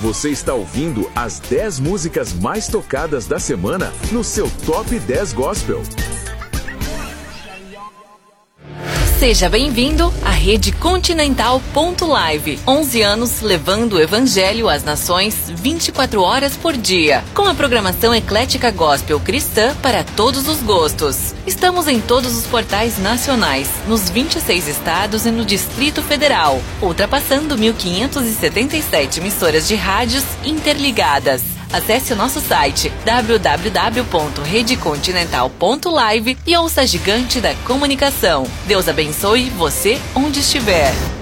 Você está ouvindo as 10 músicas mais tocadas da semana no seu Top 10 Gospel. Seja bem-vindo à Rede Continental.live. 11 anos levando o Evangelho às nações 24 horas por dia. Com a programação eclética gospel cristã para todos os gostos. Estamos em todos os portais nacionais, nos 26 estados e no Distrito Federal, ultrapassando 1.577 emissoras de rádios interligadas. Acesse o nosso site www.redecontinental.live e ouça a gigante da comunicação. Deus abençoe você onde estiver.